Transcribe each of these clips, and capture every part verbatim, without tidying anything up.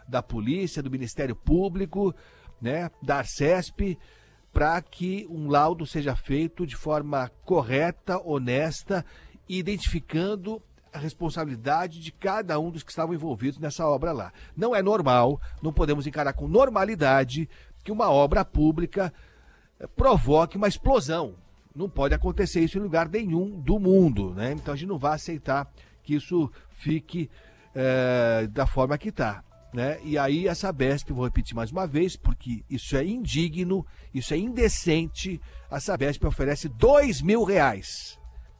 da polícia, do Ministério Público, né, da Arcesp, para que um laudo seja feito de forma correta, honesta, identificando a responsabilidade de cada um dos que estavam envolvidos nessa obra lá. Não é normal, não podemos encarar com normalidade que uma obra pública provoque uma explosão. Não pode acontecer isso em lugar nenhum do mundo, né? Então a gente não vai aceitar que isso fique é, da forma que está, né? E aí a Sabesp, vou repetir mais uma vez, porque isso é indigno, isso é indecente. A Sabesp oferece dois mil reais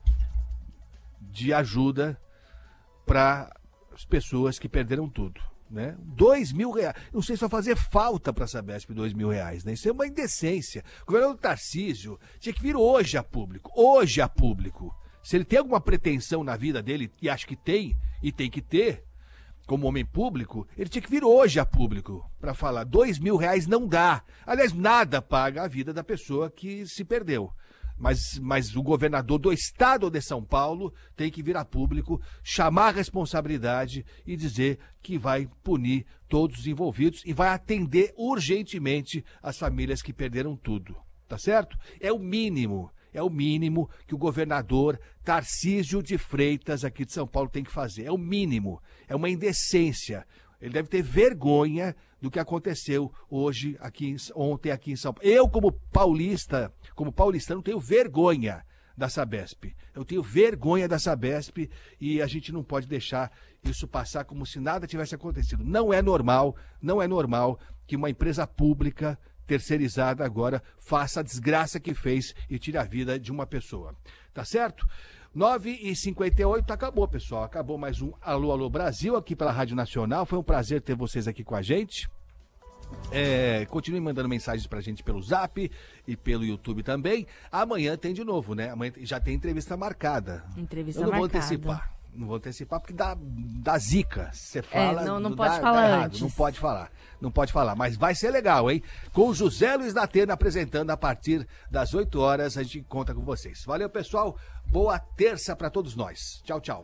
de ajuda para as pessoas que perderam tudo, né? Dois mil reais. Não sei se vai fazer falta para a Sabesp dois mil reais, né? Isso é uma indecência. O governador Tarcísio tinha que vir hoje a público, hoje a público. Se ele tem alguma pretensão na vida dele, e acho que tem, e tem que ter, como homem público, ele tinha que vir hoje a público para falar, dois mil reais não dá. Aliás, nada paga a vida da pessoa que se perdeu. Mas, mas o governador do estado de São Paulo tem que vir a público, chamar a responsabilidade e dizer que vai punir todos os envolvidos e vai atender urgentemente as famílias que perderam tudo. Tá certo? É o mínimo, é o mínimo que o governador Tarcísio de Freitas aqui de São Paulo tem que fazer. É o mínimo, é uma indecência. Ele deve ter vergonha do que aconteceu hoje, aqui, ontem aqui em São Paulo. Eu, como paulista, como paulistano, tenho vergonha da Sabesp. Eu tenho vergonha da Sabesp e a gente não pode deixar isso passar como se nada tivesse acontecido. Não é normal, não é normal que uma empresa pública terceirizada agora faça a desgraça que fez e tire a vida de uma pessoa. Tá certo? nove e cinquenta e oito, acabou, pessoal. Acabou mais um Alô, Alô Brasil aqui pela Rádio Nacional. Foi um prazer ter vocês aqui com a gente. É, continue mandando mensagens pra gente pelo Zap e pelo YouTube também. Amanhã tem de novo, né? Amanhã já tem entrevista marcada. Entrevista Eu não marcada. vou antecipar. Não vou antecipar porque dá, dá zica. Você fala. É, não, não não pode dá, falar dá errado. antes. Não pode falar. Não pode falar. Mas vai ser legal, hein? Com o José Luiz da Atena apresentando a partir das oito horas. A gente conta com vocês. Valeu, pessoal. Boa terça pra todos nós. Tchau, tchau.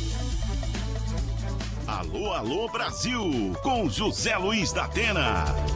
Alô, alô, Brasil, com José Luiz da Atena.